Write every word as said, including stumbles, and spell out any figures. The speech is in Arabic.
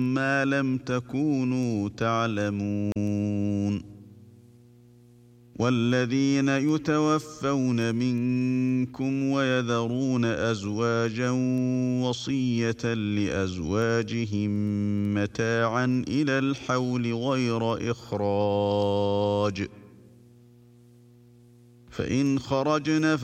ما لم تكونوا تعلمون والذين يتوفون منكم ويذرون أزواجا وصية لأزواجهم متاعا إلى الحول غير إخراج فإن خرجن